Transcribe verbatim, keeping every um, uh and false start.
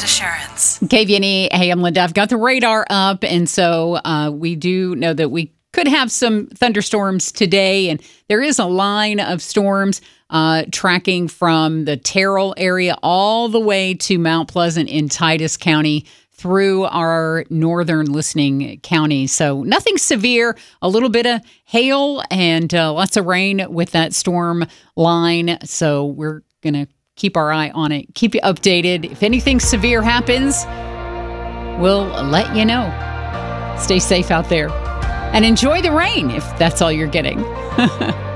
Assurance. K V N E, hey, I'm Linda. I've got the radar up, and so uh, we do know that we could have some thunderstorms today, and there is a line of storms uh, tracking from the Terrell area all the way to Mount Pleasant in Titus County through our northern listening counties. So nothing severe, a little bit of hail and uh, lots of rain with that storm line. So we're going to keep our eye on it, keep you updated. If anything severe happens, we'll let you know. Stay safe out there and enjoy the rain if that's all you're getting.